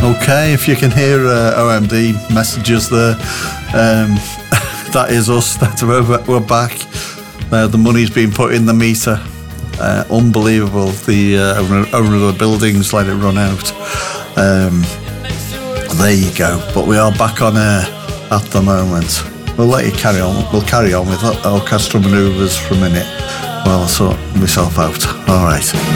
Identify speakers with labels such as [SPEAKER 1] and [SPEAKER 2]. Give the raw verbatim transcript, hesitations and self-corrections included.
[SPEAKER 1] Okay, if you can hear uh, O M D messages there, um, that is us. That's we're, we're back. Uh, the money's been put in the meter. Uh, unbelievable. The uh, owner, owner of the buildings let it run out. Um, there you go. But we are back on air at the moment. We'll let you carry on. We'll carry on with orchestral manoeuvres for a minute while I sort myself out. All right.